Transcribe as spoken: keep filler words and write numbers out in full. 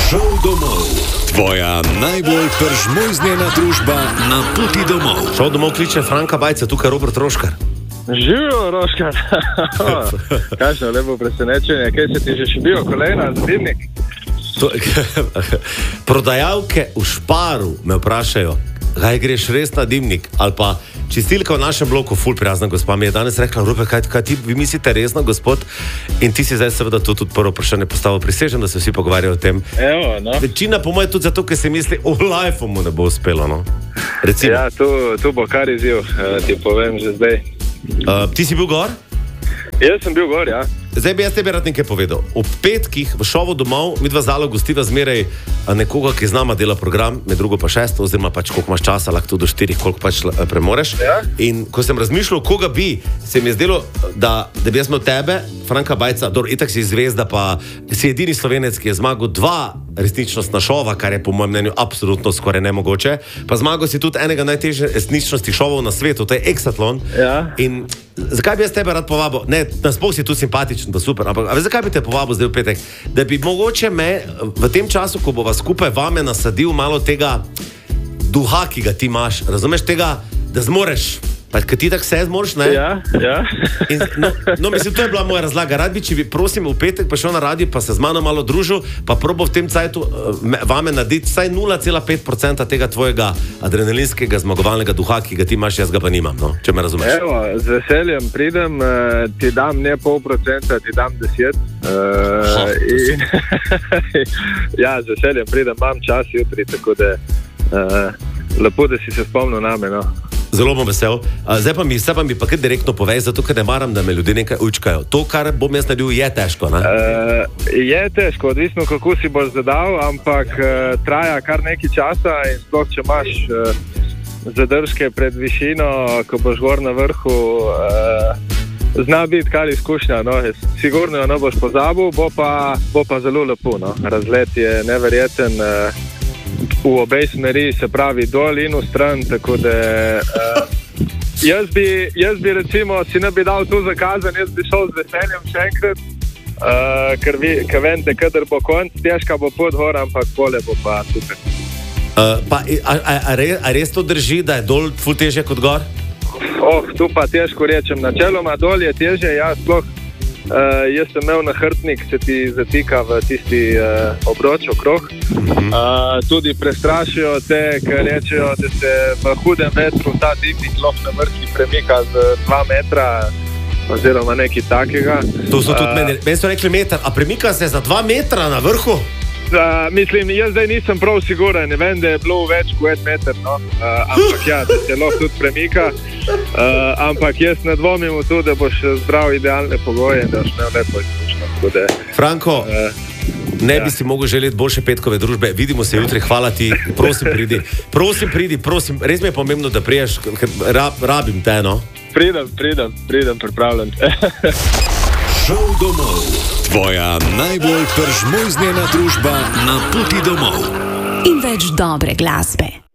Šel domov. Tvoja najbolj peržmojznjena družba na poti domov. Šel domov kliče Franka Bajca, tukaj Robert Roškar. Živijo, Roškar. Kakšno lepo presenečenje. Kaj se ti že šibijo kolena za dimnik? To, prodajalke v Šparu me vprašajo, kaj greš res na dimnik, ali pa čistilka v našem bloku, ful prijazna gospa, mi je danes rekla, Robert, kaj, kaj ti vi mislite resno, gospod? In ti si zdaj seveda to tudi prvo vprašanje postavil, prisežem, da se vsi pogovarjajo o tem. Evo, no. Večina po moje tudi zato, ker si misli, o life mu ne bo uspelo, no? Recimo. Ja, tu, tu bo kar izziv, ti povem že zdaj. Uh, ti si bil gor? Jaz sem bil gor, ja. Zdaj bi jaz tebi rad nekaj povedal. Ob petkih v šovu domov mi dva zalo gostiva zmeraj nekoga, ki z nama dela program, med drugo pa šesto, oziroma pač koliko imaš časa, lahko tudi do štirih, koliko pač premoreš. Ja. In ko sem razmišljal, koga bi, se mi je zdelo, da, da bi jaz imel tebe, Franka Bajca, dobro, itak si zvezda, pa si edini Slovenec, ki je zmagal dva resničnostna šova, kar je po mojem mnenju absolutno skoraj nemogoče. Pa zmagal si tudi enega najtežjih resničnostnih šovov na svetu, to je Exatlon. Ja. In zakaj bi jaz tebe rad povabil? Ne, nasploh si tu simpatičen, pa super, ampak a zakaj bi te povabil zdaj v petek? Da bi mogoče me v tem času, ko bova skupaj vame nasadil malo tega duha, ki ga ti imaš, razumeš tega, da zmoreš, pa ker ti tako vse zmoriš, ne? Ja, ja. In, no, no, mislim, to je bila moja razlaga. Rad bi, če bi, prosim, v petek pa šel na radio, pa se z mano malo družil, pa probo v tem cajtu uh, vame narediti vsaj nula cela pet procenta tega tvojega adrenalinskega zmagovalnega duha, ki ga ti imaš, jaz ga pa nimam, no, če me razumeš. Evo, z veseljem pridem, uh, ti dam ne pol procenta, ti dam deset. Uh, in, ja, z veseljem pridem, imam čas jutri, tako da uh, lepo, da si se spomnil name, no. Zelo bom vesel. Zdaj pa mi, pa mi pa kar direktno povej, zato ker ne maram, da me ljudje nekaj učkajo. To, kar bom jaz naredil, je težko, ne? Uh, je težko, odvisno kako si boš zadal, ampak uh, traja kar nekaj časa in sploh, če imaš uh, zadržke pred višino, ko boš gor na vrhu, uh, zna biti kar izkušnja, no? Sigurno jo ne boš pozabil, bo pa, bo pa zelo lepo, no? Razlet je neverjeten. Uh, v obej smeri, se pravi dol in v stran, tako da uh, jaz, bi, jaz bi recimo si ne bi dal tu zakazan, jaz bi šel z veseljem še enkrat, uh, ker, vi, ker vente, kadar bo konc, težka bo pot gor, ampak pole bo pa super. Uh, pa, a, a, a, res, a res to drži, da je dol ful težje kot gor? Oh, tu pa težko rečem, načeloma dol je težje, ja, sploh. Uh, jaz sem imel nahrbtnik, se ti zatika v tisti uh, obroč okrog. Uh, tudi prestrašijo te, ker rečejo, da se v hudem vetru ta dimnik lahko na vrsti premika z dva metra oziroma nekaj takega. To so tudi uh, meni, meni so rekli meter, a premika se za dva metra na vrhu? Uh, mislim, jaz zdaj nisem prav siguren, ne vem, da je bilo več kot en meter, no? uh, ampak ja, da se lahko tudi premika, uh, ampak jaz ne dvomim v to, da boš zbral idealne pogoje in da boš imel lepo izkušnjo. Franko, uh, ne ja. bi si mogel želeti boljše petkove družbe, vidimo se jutri, hvala ti, prosim pridi, prosim pridi, prosim, res mi je pomembno, da priješ, ker rab, rabim te, no? Pridem, pridem, pridem, pripravljen. Šel domov. Tvoja najbolj peržmojznjena družba na poti domov. In več dobre glasbe.